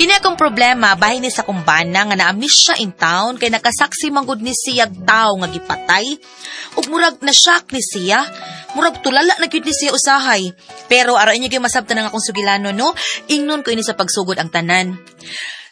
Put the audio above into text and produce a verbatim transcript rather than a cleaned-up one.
Kini akong problema bahin ni sa kumbana nga na-miss siya in town kay nakasaksi manggod ni siya tao nga gipatay. Ug murag na shock ni siya. Murag tulala na gyud ni siya usahay. Pero ara inyo gyud masabtan ang akong sugilano no, ingnon ko ini sa pagsugod ang tanan.